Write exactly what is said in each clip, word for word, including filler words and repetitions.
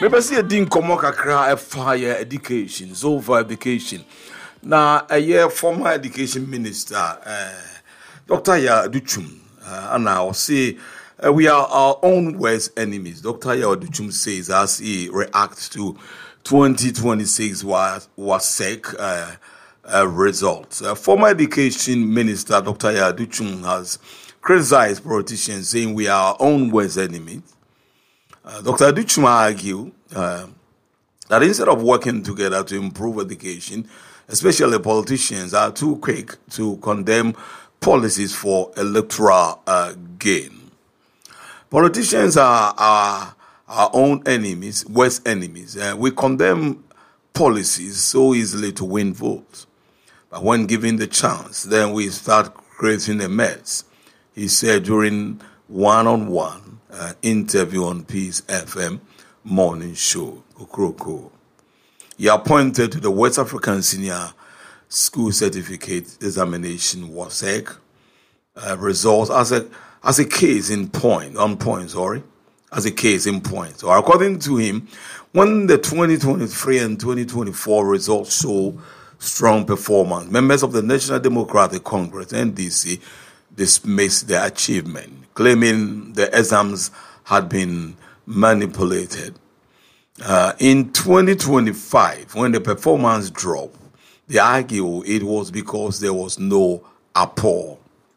Maybe see a din komo kakra fire education, so for education. Now a year former education minister, uh, Doctor Ya Duchum, uh, and I'll say uh, we are our own worst enemies. Doctor Ya Duchum says as he reacts to twenty twenty-six was was sec uh, uh, results. Uh, former education minister Doctor Ya Duchum has criticized politicians, saying we are our own worst enemies. Uh, Doctor Duchum argued uh, that instead of working together to improve education, especially politicians are too quick to condemn policies for electoral uh, gain. Politicians are, are our own enemies, worst enemies. Uh, we condemn policies so easily to win votes. But when given the chance, then we start creating a mess, he said during one-on-one Uh, interview on Peace F M morning show. Okroko. He appointed to the West African Senior School Certificate Examination WASEC uh, results as a as a case in point on point. Sorry, as a case in point. So according to him, when the twenty twenty-three and twenty twenty-four results show strong performance, members of the National Democratic Congress (N D C) dismissed the achievement, claiming the exams had been manipulated. Uh, in twenty twenty-five, when the performance dropped, they argue it was because there was no appall.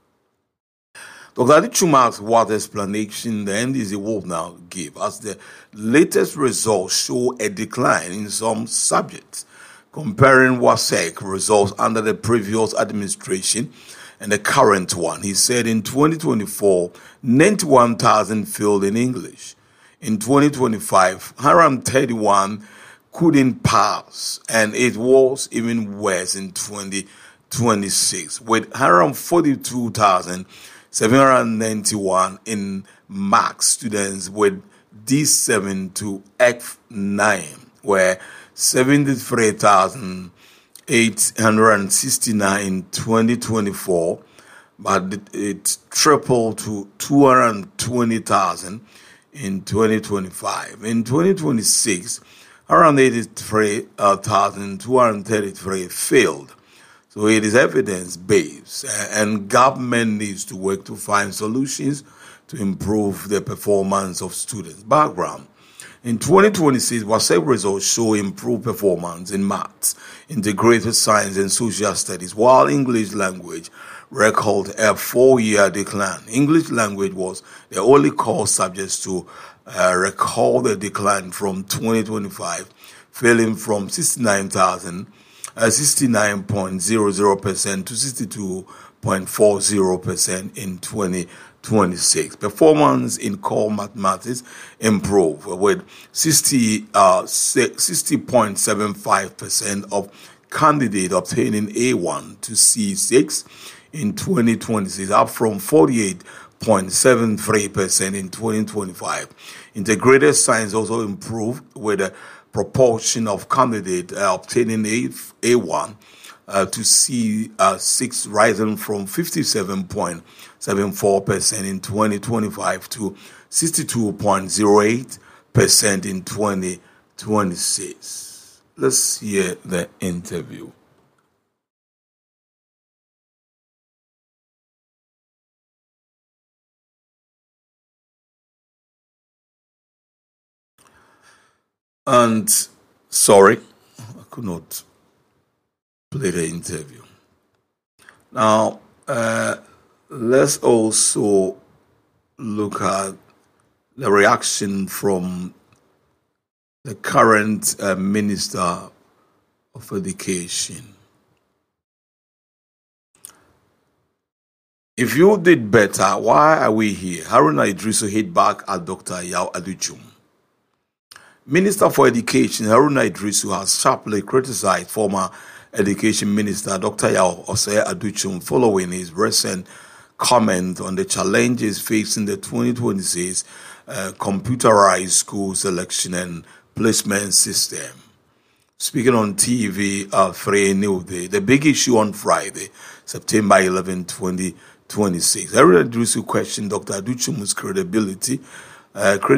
Doctor Duchum asked what explanation the N D C will now give, as the latest results show a decline in some subjects, comparing WASEC results under the previous administration and the current one. He said in twenty twenty-four, ninety-one thousand failed in English. In twenty twenty-five, one hundred thirty-one couldn't pass, and it was even worse in twenty twenty-six, with one hundred forty-two thousand seven hundred ninety-one in max students with D seven to F nine, where seventy-three thousand eight hundred sixty-nine in twenty twenty-four, but it, it tripled to two hundred twenty thousand in twenty twenty-five. In twenty twenty-six, around eighty-three thousand two hundred thirty-three failed. So it is evidence-based, and government needs to work to find solutions to improve the performance of students. Background. In twenty twenty-six, WASEC results show improved performance in maths, integrated science, and social studies, while English language recorded a four-year decline. English language was the only core subject to uh, record a decline from twenty twenty-five, failing from sixty-nine thousand, uh, sixty-nine point zero zero percent to sixty-two point four zero percent in twenty twenty-six. Performance in core mathematics improved with sixty point seven five percent of candidates obtaining A one to C six in twenty twenty-six, up from forty-eight point seven three percent in twenty twenty-five. Integrated science also improved with a proportion of candidates uh, obtaining A, A1 Uh, to C uh, six rising from fifty-seven point seven four percent in twenty twenty-five to sixty-two point zero eight percent in twenty twenty-six. Let's hear the interview. And sorry, I could not play the interview. Now, uh, let's also look at the reaction from the current uh, Minister of Education. If you did better, why are we here? Haruna Iddrisu hit back at Doctor Yao Aduchum. Minister for Education Haruna Iddrisu has sharply criticized former Education Minister Doctor Yao Osei Aduchum following his recent comment on the challenges facing the twenty twenty-six uh, computerized school selection and placement system. Speaking on T V uh, three New Day, the big issue on Friday, September eleventh, twenty twenty-six. Haruna Iddrisu questioned Doctor Aduchum's credibility. Uh,